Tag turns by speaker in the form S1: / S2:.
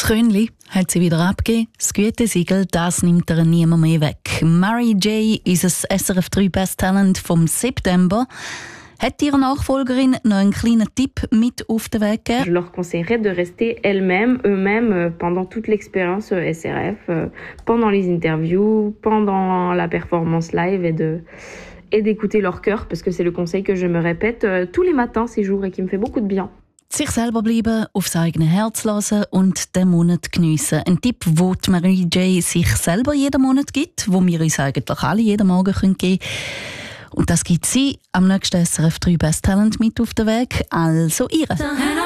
S1: Das Krönli hat sie wieder abgegeben. Das Gütesiegel, das nimmt ihr niemand mehr weg. Mary J., unser SRF 3 Best Talent vom September, hat ihre Nachfolgerin noch einen kleinen Tipp mit auf den Weg gegeben?
S2: Je leur conseillerais de rester eux-mêmes pendant toute l'expérience SRF, pendant les interviews, pendant la performance live et d'écouter leur cœur, parce que c'est le conseil que je me répète tous les matins ces jours et qui me fait beaucoup de bien.
S1: Sich selber bleiben, aufs eigene Herz hören und den Monat geniessen. Ein Tipp, den die Mary J. sich selber jeden Monat gibt, wo wir uns eigentlich alle jeden Morgen geben können. Und das gibt sie am nächsten SRF 3 Best Talent mit auf den Weg. Also ihre.